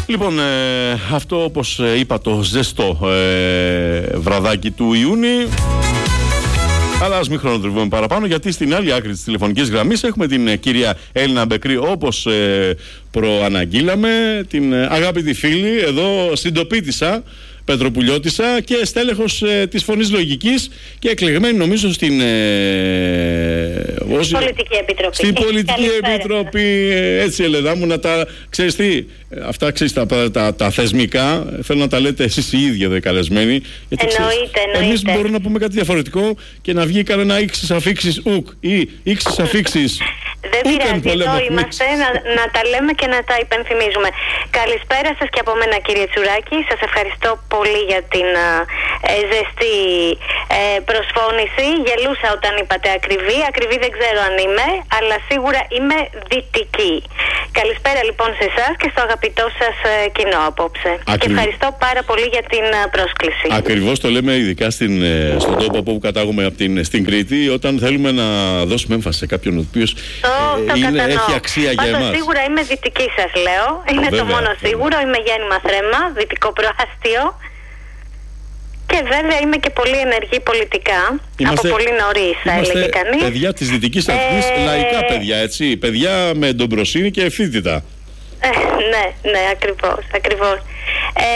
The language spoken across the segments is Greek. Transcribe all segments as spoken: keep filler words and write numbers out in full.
Λοιπόν, ε, αυτό όπως είπα το ζεστό ε, βραδάκι του Ιούνιου. Αλλά ας μην χρονοτριβούμε παραπάνω, γιατί στην άλλη άκρη της τηλεφωνικής γραμμής έχουμε την ε, κυρία Έλληνα Μπεκρή, όπως ε, προαναγγείλαμε, την ε, αγαπητή φίλη, εδώ συντοπίτισσα, Πετροπουλιώτισσα και στέλεχος ε, της Φωνής Λογικής και εκλεγμένη νομίζω στην ε, ως, Πολιτική Επιτροπή. Στην Πολιτική Καλησπέρα. Επιτροπή, έτσι Ελένα μου, να τα ξέρεις τι, αυτά ξέρεις τα, τα, τα, τα θεσμικά, θέλω να τα λέτε εσείς οι ίδιοι εδώ οι καλεσμένοι. Γιατί, εννοείται, εννοείται. Εμείς μπορούμε να πούμε κάτι διαφορετικό και να βγει κανένα ήξεις αφήξεις ουκ ή ήξεις αφήξεις. Δεν πειράζει, εδώ είμαστε να, να τα λέμε και να τα υπενθυμίζουμε. Καλησπέρα σας και από μένα, κύριε Τσουράκη. Σας ευχαριστώ πολύ για την ε, ζεστή ε, προσφώνηση. Γελούσα όταν είπατε ακριβή. Ακριβή δεν ξέρω αν είμαι, αλλά σίγουρα είμαι δυτική. Καλησπέρα λοιπόν σε εσάς και στο αγαπητό σας ε, κοινό απόψε. Ακριβ... Και ευχαριστώ πάρα πολύ για την ε, πρόσκληση. Ακριβώς το λέμε ειδικά στην, ε, στον τόπο από όπου κατάγομαι από την, στην Κρήτη, όταν θέλουμε να δώσουμε έμφαση σε κάποιον ο οποίος το, ε, το είναι, έχει αξία Πάντως, για εμάς. Σίγουρα είμαι δυτική, σας λέω. Είναι βέβαια, το μόνο βέβαια. Σίγουρο. Είμαι γέννημα θρέμα, δυτικό προάστιο. Και βέβαια είμαι και πολύ ενεργή πολιτικά. Είμαστε, από πολύ νωρίς, θα έλεγε κανείς. Παιδιά της Δυτικής Ακτής, ε... λαϊκά παιδιά, έτσι. Παιδιά με εντομπροσύνη και ευθύτητα. Ε, ναι, ναι, ακριβώς, ακριβώς. Ε,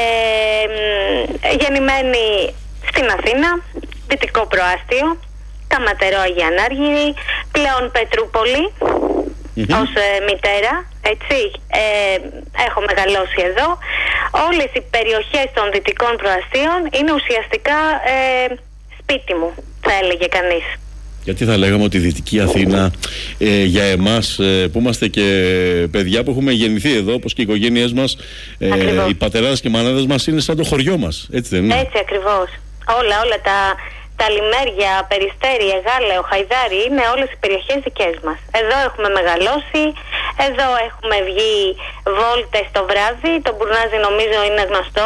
γεννημένη στην Αθήνα, δυτικό προάστιο, Καματερό Αγία Ανάργυρη, πλέον Πετρούπολη. Mm-hmm. ως ε, μητέρα, έτσι, ε, έχω μεγαλώσει εδώ. Όλες οι περιοχές των δυτικών προαστίων είναι ουσιαστικά ε, σπίτι μου, θα έλεγε κανείς. Γιατί θα λέγαμε ότι η Δυτική Αθήνα ε, για εμάς ε, που είμαστε και παιδιά που έχουμε γεννηθεί εδώ, όπως και οι οικογένειές μας, ε, οι πατεράδες και οι μανάδες μας είναι σαν το χωριό μας, έτσι δεν είναι? Έτσι ακριβώς. Όλα, όλα τα... Τα Λιμέρια, Περιστέρι, Εγάλεο, Χαϊδάρι είναι όλες οι περιοχές δικές μας. Εδώ έχουμε μεγαλώσει, εδώ έχουμε βγει βόλτες το βράδυ, το μπουρνάζι νομίζω είναι γνωστό.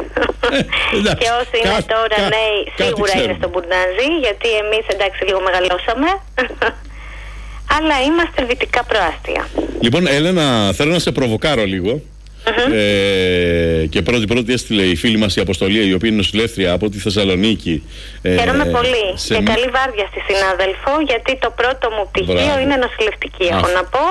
Ε, και όσοι είναι κα, τώρα κα, νέοι σίγουρα είναι στο μπουρνάζι, γιατί εμείς εντάξει λίγο μεγαλώσαμε. Αλλά είμαστε δυτικά προάστια. Λοιπόν Έλενα, θέλω να σε προβοκάρω λίγο. Mm-hmm. Ε, και πρώτη πρώτη έστειλε η φίλη μας η Αποστολία, η οποία είναι νοσηλεύτρια από τη Θεσσαλονίκη. Χαίρομαι ε, πολύ σε... και καλή βάρδια στη συνάδελφο, γιατί το πρώτο μου πτυχίο Μπράβο. είναι νοσηλευτική, έχω να πω.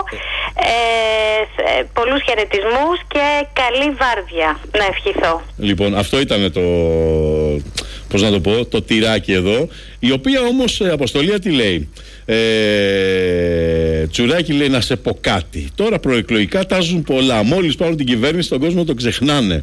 ε, Πολλούς χαιρετισμούς και καλή βάρδια να ευχηθώ. Λοιπόν, αυτό ήταν το, πώς να το πω, το τυράκι εδώ. Η οποία όμως Αποστολία τι λέει? Ε, Τσουράκη λέει να σε πω κάτι. Τώρα προεκλογικά τάζουν πολλά. Μόλις πάρουν την κυβέρνηση τον κόσμο το ξεχνάνε.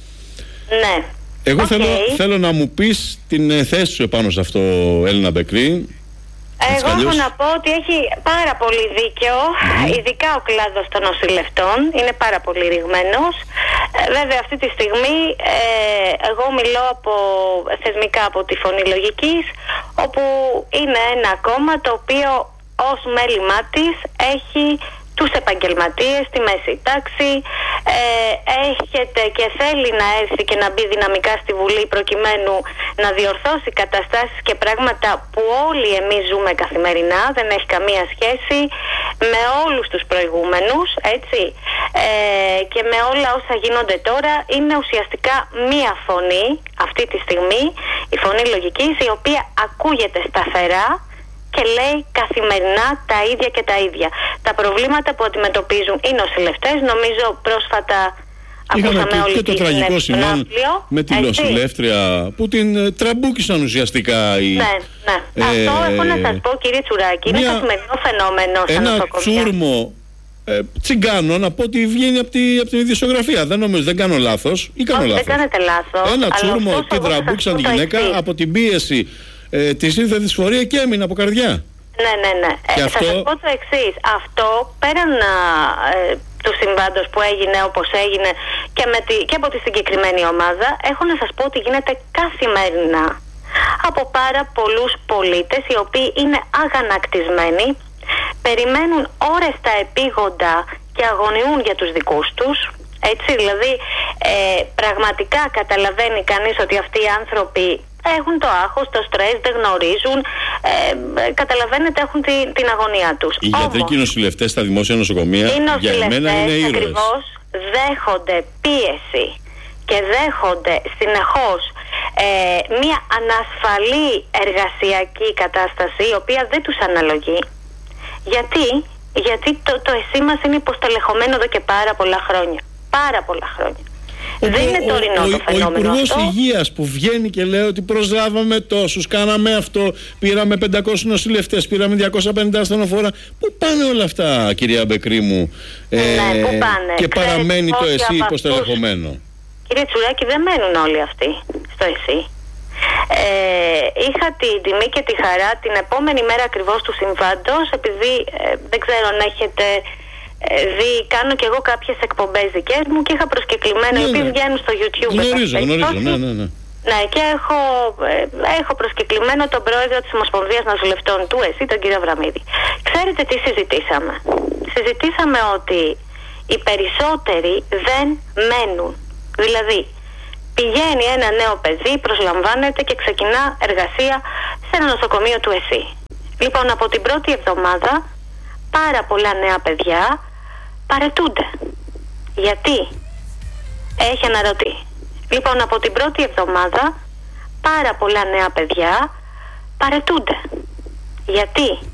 Ναι. Εγώ okay. θέλω, θέλω να μου πεις την θέση σου επάνω σε αυτό, Έλληνα Μπεκρή. Εγώ έχω να πω ότι έχει πάρα πολύ δίκαιο, mm-hmm. ειδικά ο κλάδος των νοσηλευτών, είναι πάρα πολύ ρηγμένος. Ε, βέβαια αυτή τη στιγμή ε, εγώ μιλώ από, θεσμικά από τη Φωνή Λογικής, όπου είναι ένα κόμμα το οποίο ως μέλημά της έχει τους επαγγελματίες, τη μέση τάξη, ε, έχετε και θέλει να έρθει και να μπει δυναμικά στη Βουλή προκειμένου να διορθώσει καταστάσεις και πράγματα που όλοι εμείς ζούμε καθημερινά, δεν έχει καμία σχέση με όλους τους προηγούμενους, έτσι, ε, και με όλα όσα γίνονται τώρα. Είναι ουσιαστικά μία φωνή αυτή τη στιγμή, η Φωνή Λογικής, η οποία ακούγεται σταθερά και λέει καθημερινά τα ίδια και τα ίδια. Τα προβλήματα που αντιμετωπίζουν οι νοσηλευτές, νομίζω πρόσφατα ακούσαμε όλοι και το τραγικό σημείο με την νοσηλεύτρια που την τραμπούκησαν ουσιαστικά οι... Ναι, ναι. Ε, Αυτό έχω να σας πω, κύριε Τσουράκη, είναι μια... καθημερινό φαινόμενο στα ένα νοσοκομεία. Ένα τσούρμο ε, τσιγκάνο, να πω ότι βγαίνει από, τη, από την ειδησιογραφία. Δεν νομίζω, δεν κάνω λάθος ή κάνω Όχι, λάθος? δεν κάνετε λάθος. Ένα τσούρμο την τραμπούκησαν τη γυναίκα από την πίεση. Ε, τη ήρθε δυσφορία και έμεινε από καρδιά. Ναι, ναι, ναι. Ε, αυτό... Θα σας πω το εξής. Αυτό πέραν ε, του συμβάντος που έγινε όπως έγινε και, με τη, και από τη συγκεκριμένη ομάδα, έχω να σας πω ότι γίνεται καθημερινά από πάρα πολλούς πολίτες οι οποίοι είναι αγανακτισμένοι, περιμένουν ώρες τα επίγοντα και αγωνιούν για τους δικούς τους. Έτσι, δηλαδή ε, πραγματικά καταλαβαίνει κανείς ότι αυτοί οι άνθρωποι έχουν το άγχος, το στρες, δεν γνωρίζουν, ε, καταλαβαίνετε, έχουν τη, την αγωνία τους. Οι γιατροί και οι νοσηλευτές στα δημόσια νοσοκομεία για εμένα είναι ήρωες. Ακριβώς, δέχονται πίεση και δέχονται συνεχώς ε, μια ανασφαλή εργασιακή κατάσταση η οποία δεν τους αναλογεί. Γιατί, γιατί το, το εσύ μας είναι υποστελεχωμένο εδώ και πάρα πολλά χρόνια. Πάρα πολλά χρόνια. Ο, δεν είναι τωρινό το φαινόμενο. Ο Υπουργός Υγείας που βγαίνει και λέει ότι προσλάβαμε τόσους, κάναμε αυτό, πήραμε πεντακόσιους νοσηλευτές, πήραμε διακόσια πενήντα ασθενοφόρα. Πού πάνε όλα αυτά, κυρία Μπεκρήμου, ε, ναι, πού πάνε. και Ξέρεις, παραμένει το εσύ υποστελεχωμένο? Αυτούς, κύριε Τσουράκη, δεν μένουν όλοι αυτοί στο εσύ. Ε, είχα την τιμή και τη χαρά την επόμενη μέρα ακριβώς του συμβάντος, επειδή ε, δεν ξέρω αν έχετε ε, δει, κάνω και εγώ κάποιες εκπομπές δικές μου και είχα προσκεκλημένο, ναι, οι οποίες ναι. βγαίνουν στο YouTube. Γνωρίζω, γνωρίζω, ναι, ναι, ναι. Ναι, και έχω, ε, έχω προσκεκλημένο τον πρόεδρο της Ομοσπονδίας Νοσηλευτών του ΕΣΥ, τον κύριο Βραμίδη. Ξέρετε τι συζητήσαμε? Συζητήσαμε ότι οι περισσότεροι δεν μένουν. Δηλαδή, πηγαίνει ένα νέο παιδί, προσλαμβάνεται και ξεκινά εργασία σε ένα νοσοκομείο του ΕΣΥ. Λοιπόν, από την πρώτη εβδομάδα πάρα πολλά νέα παιδιά παραιτούνται. Γιατί? Έχει αναρωτεί. Λοιπόν, από την πρώτη εβδομάδα πάρα πολλά νέα παιδιά παραιτούνται. Γιατί?